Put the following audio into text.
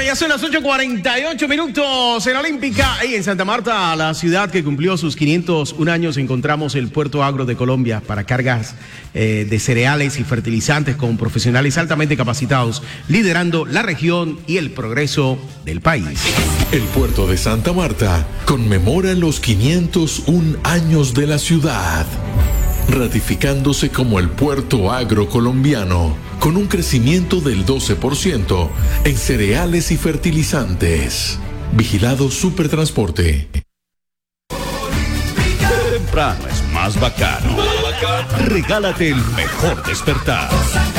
ya son las 8:48 en la Olímpica y en Santa Marta, la ciudad que cumplió sus 501 años, encontramos el Puerto Agro de Colombia para cargas de cereales y fertilizantes con profesionales altamente capacitados, liderando la región y el progreso del país. El puerto de Santa Marta conmemora los 501 años de la ciudad, ratificándose como el puerto agro colombiano, con un crecimiento del 12% en cereales y fertilizantes. Vigilado Supertransporte. Temprano es más bacano. Regálate el mejor despertar.